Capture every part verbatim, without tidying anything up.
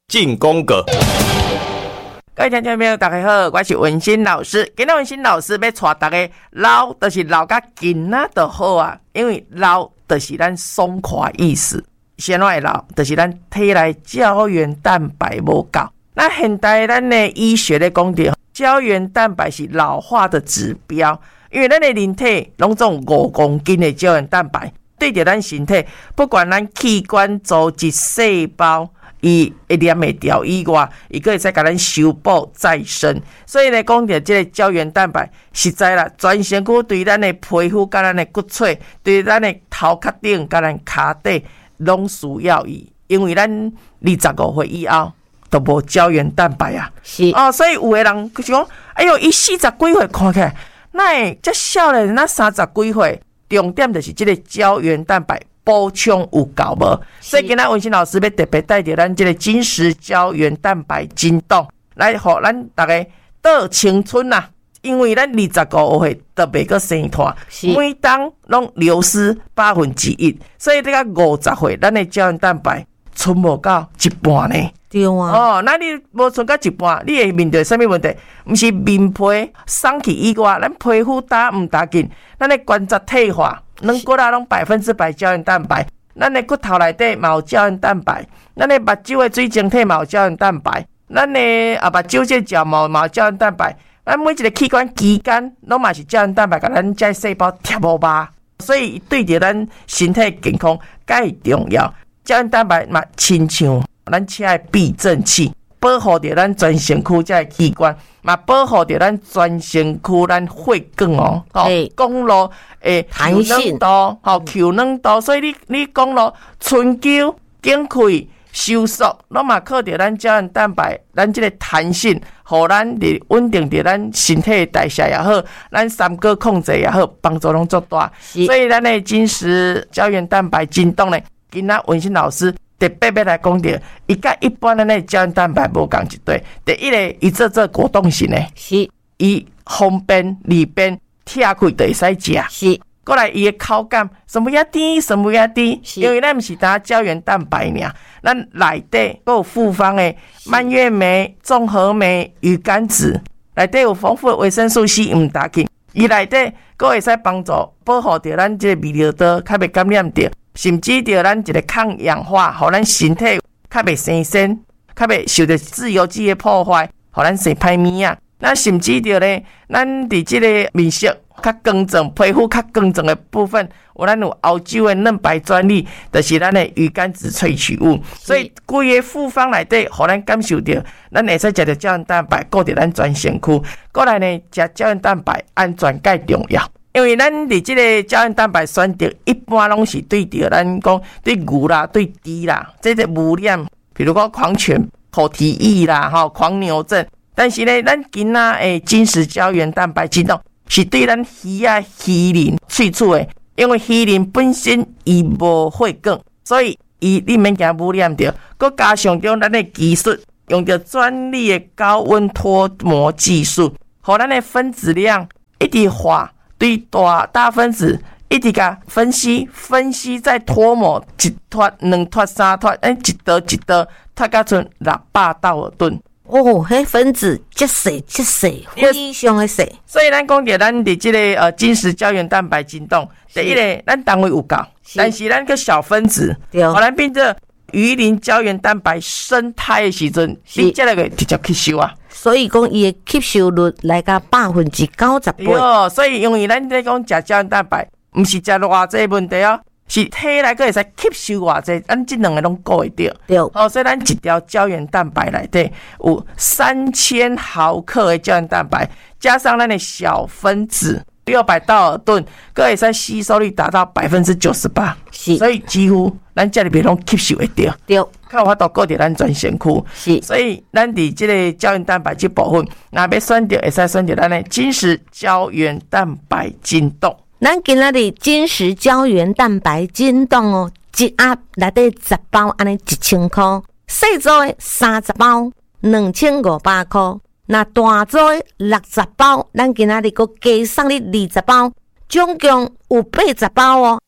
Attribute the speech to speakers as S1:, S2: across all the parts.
S1: 进攻阁。
S2: 各位听众朋友大家好，我是文心老师。今日文心老师要带大家老就是老甲近啊就好啊，因为老就是咱松垮意思。先来老就是咱体内胶原蛋白无够。那现代咱的医学咧讲到，胶原蛋白是老化的指标，因为咱的人体拢总五公斤的胶原蛋白，对着咱身体，不管咱器官、组织、细胞。伊会黏会掉以外，伊个会使甲咱修补再生，所以咧讲到这个胶原蛋白，实在啦，全身躯对咱的皮肤、甲咱的骨髓、对咱的头壳顶、甲咱骹底，拢需要伊，因为咱二十五岁以后都无胶原蛋白啊。
S3: 是
S2: 哦，所以有的人就讲，哎哟，伊四十几岁看起来，那会遮少年，那三十几岁，重点就是这个胶原蛋白。补充有够无？所以今仔文心老师要特别带着咱这个金石胶原蛋白精冻来，互咱大家倒青春呐、啊！因为咱二十五岁都袂阁生团，每当拢流失百分之一，所以这个五十岁，咱的胶原蛋白剩无到一半呢。
S3: 对啊，
S2: 哦，那你无剩到一半，你会面对什么问题？不是面皮松去以外，咱皮肤打唔打紧，咱的关节退化。软骨啊，拢百分之百胶原蛋白。咱的骨头内底嘛有胶原蛋白，咱的目睭的水晶体嘛有胶原蛋白，咱的啊目睭这角毛嘛有胶原蛋白。咱每一个器官肌间拢嘛是胶原蛋白，甲咱这细胞贴无吧。所以对着咱身体健康介重要。胶原蛋白嘛，亲像咱车的避震器，保护着咱全身躯这个器官。嘛，保护着咱全身躯咱血管哦，吼，公路诶
S3: 弹性
S2: 度，吼 Q 软度，所以你你公路春秋、景开、收缩，拢嘛靠着咱胶原蛋白，咱这个弹性，互咱伫稳定着咱身体的代谢也好，咱三高控制也好，帮助拢足大。所以咱的金石胶原蛋白精冻呢，今仔文心老师。特别要来讲到，伊甲一般的那胶原蛋白无共一对。第一个，伊做做果冻型的，
S3: 是
S2: 伊方便里边拆开就会使食。
S3: 是，
S2: 过来伊的口感什么也甜，什么也甜，因为咱毋是单胶原蛋白尔，咱内底都有复方的蔓越莓、综合莓、鱼肝子，内底有丰富的维生素 C， 毋打紧。伊内底佫会使帮助保护着咱这个泌尿道，较袂感染着。甚至着咱一个抗氧化，互咱身体较袂生酸，较袂受到自由基的破坏，互咱生歹物啊。那甚至着咧，咱伫即个面色较光泽、皮肤较光泽的部分，有咱有欧洲的嫩白专利，就是咱的鱼肝子萃取物。所以规个复方内底，互咱感受着，咱会使食着胶原蛋白，顾着咱全身躯。过来呢，食胶原蛋白安全介重要。因为咱伫即个胶原蛋白选择一般拢是对着咱讲对牛啦、对猪啦，这个污染，比如讲狂犬口蹄疫啦、吼狂牛症。但是呢，咱今仔诶金石胶原蛋白精冻是对咱鱼啊、鱼鳞萃取的，因为鱼鳞本身伊无血管，所以伊你免惊污染着，佮加上着咱的技术，用着专利的高温脱模技术，互咱的分子量一直化。对大大分子一直甲分析分析，再脱模一脱、两脱、三脱，哎，一道一道脱甲剩六百道尔吨。
S3: 哦，迄分子真细真细，非常的细。
S2: 所以咱讲着咱伫即个呃金石胶原蛋白精冻，第一个咱单位有够，但是咱个小分子，互咱变做鱼鳞胶原蛋白生态的时阵，你这个直接吸收啊。
S3: 所以讲，伊的吸收率来到百分之九十八。
S2: 哦，所以因为咱在讲食胶原蛋白，毋是食偌济问题哦，是体内个会使吸收偌济，咱这两个拢顾会到。
S3: 对，
S2: 哦，所以咱一条胶原蛋白内底有三千毫克的胶原蛋白，加上咱的小分子六百道尔顿，个会使吸收率达到百分之九十八。是，所以几乎咱这里边拢吸收会到。
S3: 对，
S2: 看有法度顾着咱全身躯。是，所以咱伫这个胶原蛋白这部分，若要选择，会使选择咱的金石胶原蛋白精冻。
S3: 咱今仔日金石胶原蛋白精冻哦，一盒内底十包，安尼一千块；细组的三十包，两千五百块；那大组的六十包，咱今仔日佫加送你二十包，总共有八十包哦。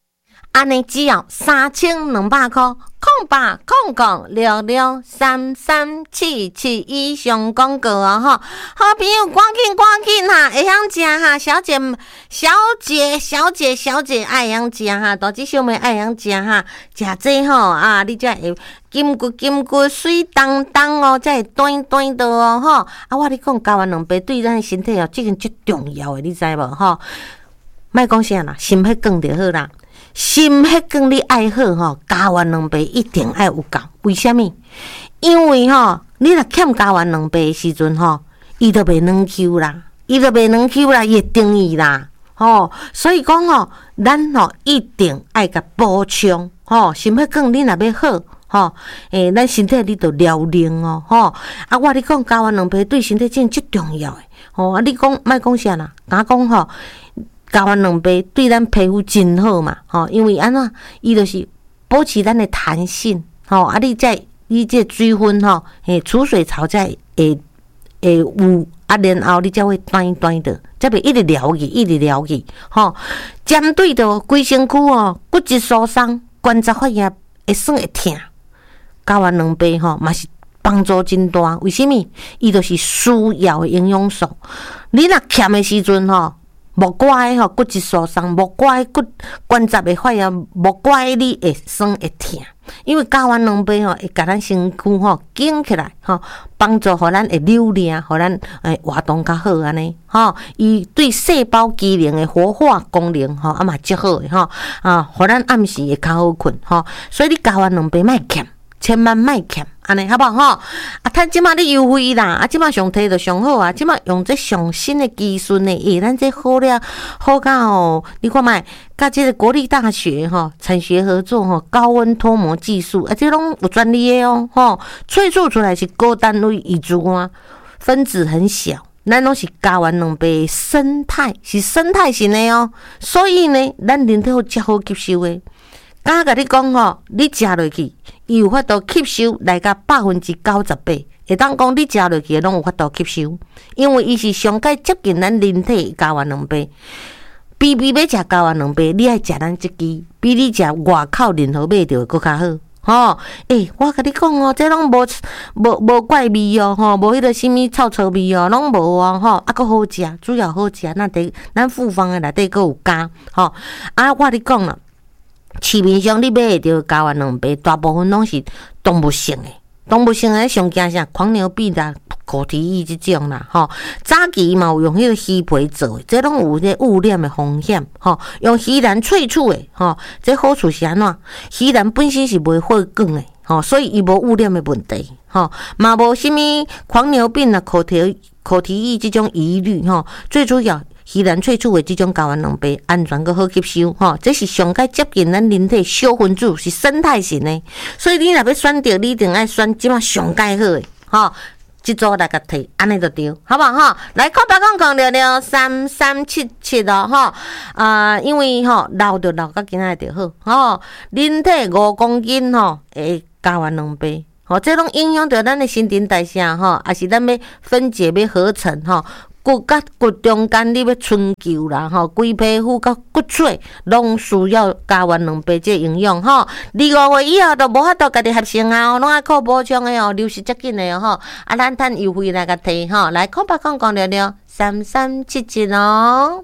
S3: 安尼只要三千两百块，空八空空六六三三七七以上广告哦吼，好朋友赶紧赶紧哈，会晓食哈，小姐小姐小姐小姐爱晓食哈，大姐小妹爱晓食哈，食这吼啊，你才会金骨金骨水当当哦，才会短短的哦吼。啊，我你讲加完两杯对咱身体哦，这个最重要的，你知无吼？莫讲啥啦，心血管就好啦。心血管你爱好吼，加完两杯一定爱有够。为什么？因为吼，你若欠加完两杯的时阵吼，伊就袂软 Q 啦，伊就袂软 Q 啦，伊会定义啦。吼，所以讲吼，咱吼一定爱甲补充吼，心血管你若要好吼，诶，咱身体你着辽宁哦吼。啊，我你讲加完两杯对身体真最重要诶。吼，啊，你讲莫讲啥啦，甲讲吼。加完两杯对咱皮肤真好嘛，吼，因为安怎，伊就是保持咱的弹性，吼，啊，你再你这水分吼，诶，储水槽才会会有，啊，然后你才会短短的，才袂一直撩去，一直撩去，吼，针对着规身躯哦，骨质疏松、关节发炎会算会痛，加完两杯吼，嘛是帮助真大。为什么？伊就是需要的营养素，你若欠的时阵吼。无怪吼骨质疏松，无怪骨关节的发炎，无怪你会酸会痛，因为加完两杯吼，会甲咱身躯吼紧起来吼，帮助互咱会溜练，互咱诶活动较好安尼吼。伊对细胞机能的活化功能吼，啊嘛足好诶吼啊，互咱暗时会较好困吼。所以你加完两杯莫欠。千万莫欠，安尼好不好吼？啊，趁即马你优惠啦，啊，即马上摕就上好啊，即马用这上新的技术呢，诶，咱这好了，好到哦，你看卖，甲这个国立大学吼产学合作吼，高温脱膜技术，啊，这拢有专利的哦，吼，萃取出来是高单位乙酯胺，分子很小，咱拢是加完两杯生态，是生态型的哦，所以呢，咱人体才好吸收的。刚甲你讲吼，你食落去，伊有法度吸收来甲百分之九十八，会当讲你食落去拢有法度吸收，因为伊是上界接近咱人体加完两杯。比比要食加完两杯，你爱食咱即支，比你食外口任何买着搁较好。吼，诶、欸，我甲你讲哦，这拢无无无怪味哦，吼，无迄个什物臭臭味哦，拢无哦，吼，啊，搁好食，主要好食，那得咱复方的内底搁有加，吼，啊，我甲你讲啦。市面上你买会到加完两杯，大部分拢是动物性的，动物性的上惊啥？狂牛病啦、口蹄疫即种啦，吼。早期嘛有用迄个鱼皮做的，这拢有这污染的风险，吼。用鱼卵萃取的，吼，这好处是安怎？鱼卵本身是袂火梗的，吼，所以伊无污染的问题，吼，嘛无啥物狂牛病啦、口蹄口蹄疫即种疑虑，吼。最主要。鱼卵萃取的这种加完两杯，安全搁好吸收，吼，这是上界接近咱人体小分子，是生态型的，所以你若要选择，你一定爱选即马上界好的，吼，即组来甲摕，安尼就对，好不好？吼，来靠白讲讲了了三三七七哦，吼，啊，因为吼老就老到今仔就好，吼，人体五公斤吼，会加完两杯。吼，这拢影响到咱的新陈代谢吼，也是咱要分解要合成吼。骨甲骨中间你要春球啦吼，规皮肤甲骨髓拢需要加完两杯这营养吼。二五月以后都无法度家己合成啊，拢爱靠补充的哦，流失遮紧的哦吼。啊，咱趁优惠来甲摕吼，来空白讲讲了了三三七七哦。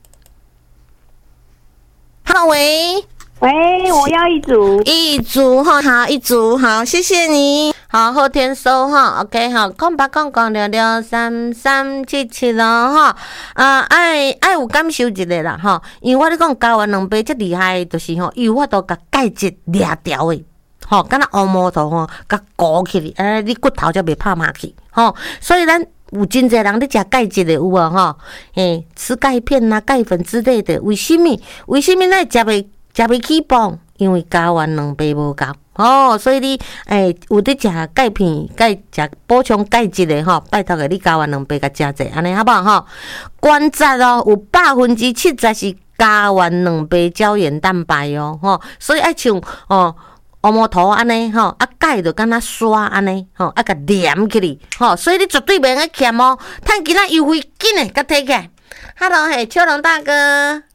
S3: 好喂。
S1: 喂，我要一组，
S3: 一组哈，好，一组好，谢谢你，好，后天收哈 ，OK， 好，空白讲讲了了三三七七咯哈，啊，爱爱有感受一个啦哈，因为我咧讲加完两杯最厉害，就是吼，伊有法度甲钙质掠掉的，吼，敢若乌毛头吼，甲鼓起哩，哎，你骨头才袂拍麻去，吼，所以咱。有真侪人咧食钙质的有无吼？诶，吃钙片呐、钙粉之类的，为什么？为什么咱食袂食袂起磅？因为加完两杯无够哦，所以你诶有伫食钙片、钙食补充钙质的吼，拜托个你加完两杯甲食者，安尼好不好吼？关节哦，有百分之七十是加完两杯胶原蛋白哦，吼，所以爱像哦。乌毛头安尼吼，啊钙就敢若刷安尼吼，啊甲黏起哩吼，所以你绝对袂用欠哦。趁今仔优惠紧诶，甲摕起来。Hello， 嘿，秋龙大哥，嘿。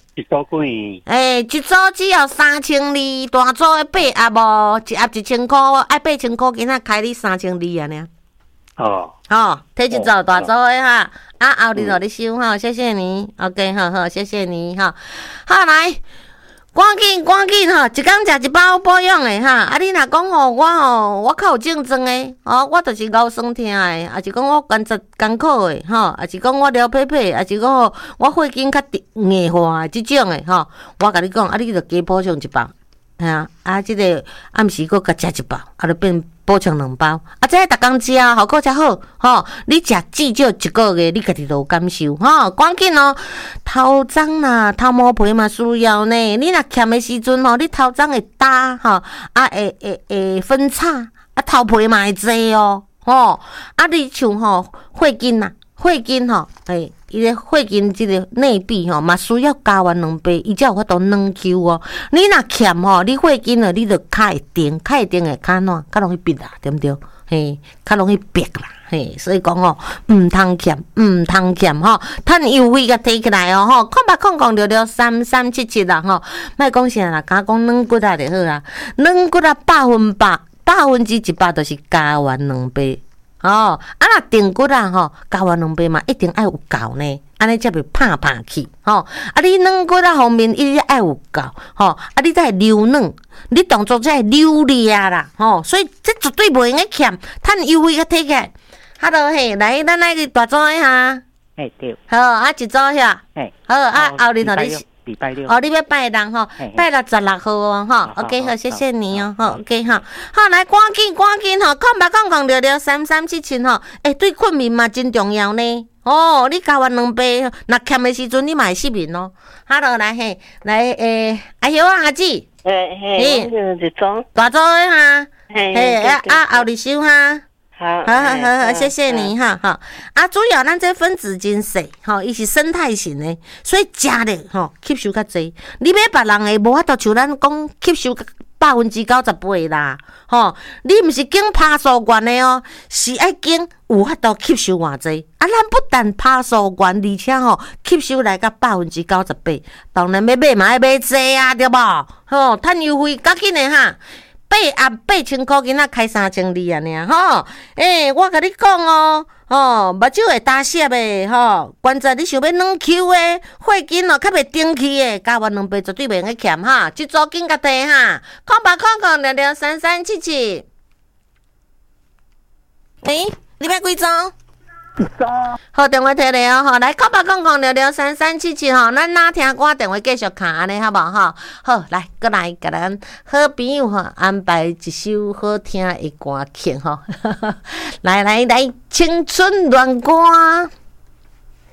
S4: 一组几？
S3: 诶，一组只要三千二，大组的八盒无，一盒一千块，爱八千块，今仔开你三千二啊呢。
S4: 哦，
S3: 哦，摕一组大组的哈，啊后日就你收哈，谢谢你 ，OK， 好好，谢谢你哈，好来。赶紧赶紧吼，一工食一包保养的哈。啊，你若讲吼，我吼，我较有竞争的，哦，我就是熬酸疼的，也是讲我关节艰苦的，吼，也是讲我撩皮皮，也是讲吼，我血筋较硬化即种的，吼。我甲你讲，啊，你就加补充一包，吓啊，啊，即、这个暗时佫甲食一包，啊，就变补充两包。啊，这逐工食，效果才好，吼。你食至少一个月，你家己就有感受，吼。赶紧哦，头鬃啦、头毛皮嘛需要呢。你若欠的时阵吼，你头鬃会焦，吼，啊会会会分叉，啊头皮嘛会济哦，吼。啊，你像吼血筋啦，血筋吼，诶。伊个血筋即个内壁吼，嘛需要加完两倍，伊才有法度软 Q 哦。你若欠吼，你血筋了，你就较会定，较会定会较哪，较容易闭啦，对毋对？嘿，较容易闭啦，嘿，所以讲吼，毋通欠，毋通欠吼，趁优惠甲摕起来哦吼，空八空空六六三三七七啦吼，莫讲啥啦，敢讲软骨啊就好啦，软骨啊百分百，百分之一百就是加完两倍。哦，啊若定骨啊吼，加完两倍嘛，一定爱有够呢，安尼才袂拍拍去，吼、哦。啊，你软骨啊方面，一定爱有够，吼、哦。啊，你才会流软，你动作才会流利啊啦，吼、哦。所以这绝对袂用个欠，趁优惠个摕起来。哈喽嘿，来，咱来个大组的哈。
S4: 嘿对。
S3: 好，啊一组遐。
S4: 嘿。
S3: 好，啊后日同你。
S4: 礼拜六，
S3: 哦，你要拜六吼，拜六十六號哦，吼 ，OK 好，謝謝你哦，吼 ，OK 哈，好來，趕緊趕緊吼，空八空空六六三三七七吼，誒，對困眠嘛真重要呢，哦，你加完兩杯，若欠的時陣你嘛會失眠咯，哈囉來嘿，來誒，阿曉啊阿姊，
S1: 嘿嘿，一種
S3: 大組的哈，嘿，啊啊後日收哈。
S1: 好，
S3: 好好好好，謝謝你哈哈。啊，主要咱這分子真細，吼，伊是生態型的，所以食咧吼吸收較濟。你買別人的無法度像咱講吸收百分之九十八啦，吼。你毋是經拍數管的哦，是愛經有法度吸收偌濟。啊，咱不但拍數管，而且吼吸收來到百分之九十八。當然要買嘛愛買濟啊，對無？吼，趁優惠較緊的哈。八啊八千塊，今仔開三千二啊爾吼，誒、欸，我甲你講哦，吼，目睭會打澀的吼，關節你想要軟 Q 的，血筋哦較袂頂起的，加完兩倍絕對袂用去欠哈，即組緊甲摕哈，空八空空六六三三七七，誒，你要幾組？好，電話摕嚟哦，吼，來，空八空空六六三三七七吼，咱哪聽歌電話繼續看安尼好無吼？好，來，過來甲咱好朋友吼安排一首好聽的歌曲吼，來來來，青春戀歌。